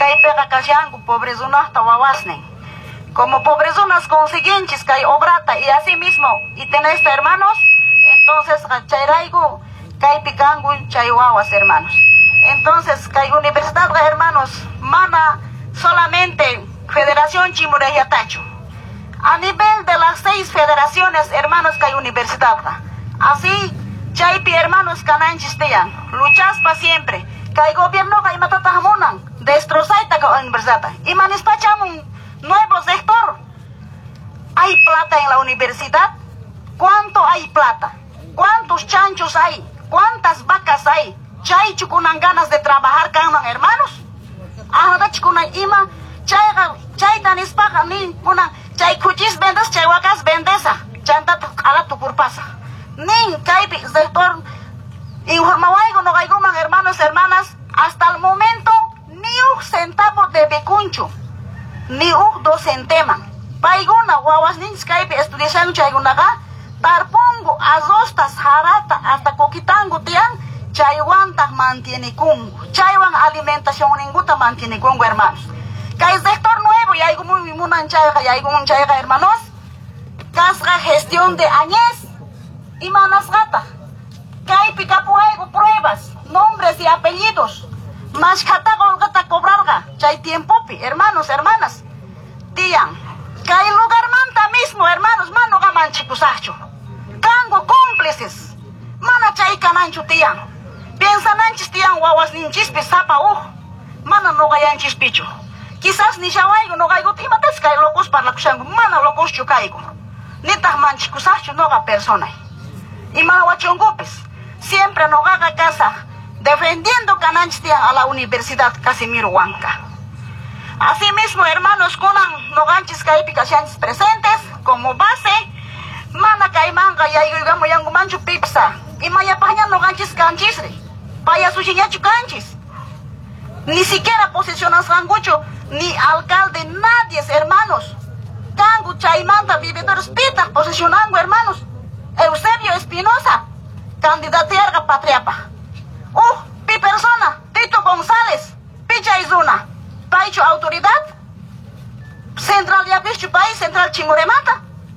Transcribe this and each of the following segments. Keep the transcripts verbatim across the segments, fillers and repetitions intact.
kay pega kasyangu pobrezuna tawawasnen. Como pobrezunas consiguientes kay obrata y así mismo y tenés hermanos, entonces chayraigo kay picangu chaywawas hermanos. Entonces kay universidad hermanos mana solamente Federación Chimuré Tacho. A nivel de las seis federaciones hermanos kay universidad. Así chaypi hermanos cananchis teyan, luchas para siempre. Kay gobierno kay matatamunan, destrozay taka universidad. Y manispachamun nuevo sector. ¿Hay plata en la universidad? ¿Cuánto hay plata? ¿Cuántos chanchos hay? ¿Cuántas vacas hay? ¿Chay chukunan ganas de trabajar con hermanos? Ahora chukunan ima, chay chay tanispaga ni una chay cuchis vendes, chay vacas vendesa, chanta ala tu purpasa. Ni kay sector informawaigo no gayguman hermanos, hermanas, hasta el momento ni un centavo de becuncho. Ni un docentema. Paiguna guawas ni Skype estudian chaygunaga. Tarpongo azostas harata hasta coquitango tian. Chaywantas mantiene kungu. Chaywan alimentación ninguta mantiene kungu hermanos. Kay sector nuevo y hay muy munan chayga y hay un chayga hermanos. Casga gestión de añez y manas gata. Kay picapuego pruebas, nombres y apellidos. Más gata gata cobrarga, chay tiempo, hermanos, hermanas. Tian, kay lugar manta mismo, hermanos, mano gaman chicusacho. Cango cómplices. Mana chay canancho tian. Piensa nanchis tian guawas ninchis pisapa uh. Mana no gayanchis picho. Quizás ni shawaigo no gaigo timates kay locos para la kushango. Mana locos chukaigo. Nitah man chicusacho no ga persona. Y mana wachongupes. Siempre no gaga casa. Defendiendo cananchis a la Universidad Casimiro Huanca. Asimismo, hermanos, kunan noganchis caipicacianchis presentes como base, mana caimanga y ayugamo yangu manchu pipsa, y maya paña noganchis canchisri, paya suchiñachu canchis. Ni siquiera posicionas rangucho, ni alcalde, nadie, hermanos. Cangu chaimanta vividores pita posicionando, hermanos. Eusebio Espinosa, candidato a patriapa. Uh, pi persona, Tito González, Picha Izuna, Paicho autoridad, central de Apichu país, central Chimuremata,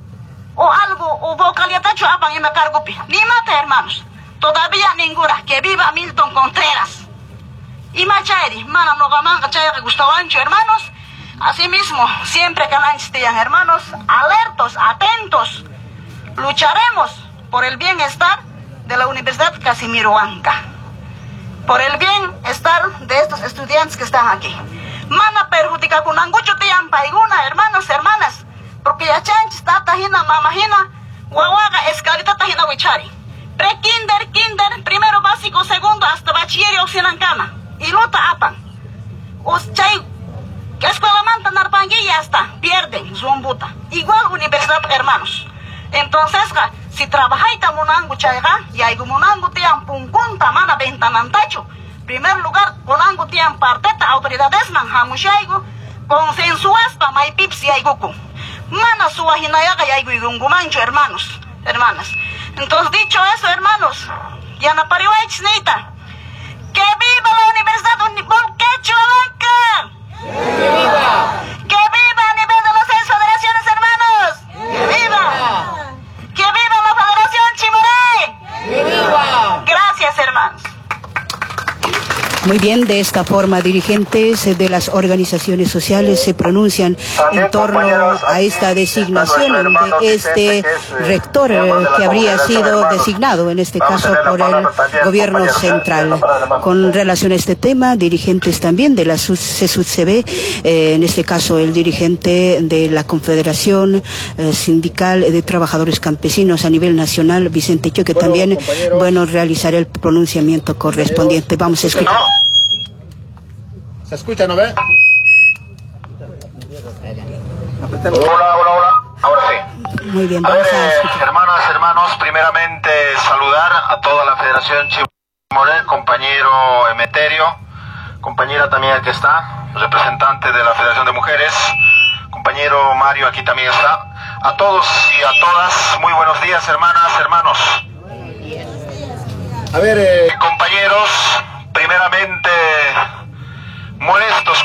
o algo, o vocaliatacho apan y me cargo pi. Ni mata, hermanos, todavía ninguna, que viva Milton Contreras. Y Machairi, mana no gamanga chairi Gustavo Ancho, hermanos, asimismo, siempre cananchistian, hermanos, alertos, atentos, lucharemos por el bienestar de la Universidad Casimiro Huanca. Por el bienestar de estos estudiantes que están aquí. Mana perjudica con angucho tian paiguna, hermanos, hermanas. Porque ya chanchis tata hina, mamajina, guaguaga, escalita tajina wichari. Pre-kinder, kinder, primero básico, segundo, hasta bachiller y oxinancana. Y luta apan. Uschay, que escuela manta narpangui ya está, pierden su ombuta. Igual universidad, hermanos. Entonces, si trabajáis tamunangu chayga, y hay gumunangu tian punkunta mana ventanantacho. Primer lugar, konangu tian parteta autoridades man hamushaigu, consensuas pa mai pips y aiguku. Mana suahinayaga y aigugungumancho, hermanos, hermanas. Entonces, dicho eso, hermanos, ya na pariwaichnita. ¡Que viva la Universidad Volquechualanca! ¡Que viva! ¡Que viva a nivel de las seis federaciones, hermanos! ¡Que viva! ¡Que viva la Federación Chimuré! ¡Que viva! Gracias, hermanos. Muy bien, de esta forma dirigentes de las organizaciones sociales se pronuncian en torno a esta designación de este rector que habría sido designado en este caso por el gobierno central. Con relación a este tema, dirigentes también de la C E S U C B, eh, en este caso el dirigente de la Confederación eh, Sindical de Trabajadores Campesinos a nivel nacional, Vicente Cho, que también, bueno, realizará el pronunciamiento correspondiente. Vamos a escuchar. ¿Se escucha, no ve? Hola, hola, hola. Ahora sí. Muy bien, a vamos ver, a eh, escuchar. hermanas, hermanos, primeramente saludar a toda la Federación Chimoré, compañero Emeterio, compañera también aquí está, representante de la Federación de Mujeres, compañero Mario aquí también está. A todos y a todas, muy buenos días, hermanas, hermanos. A ver, eh... compañeros, primeramente molestos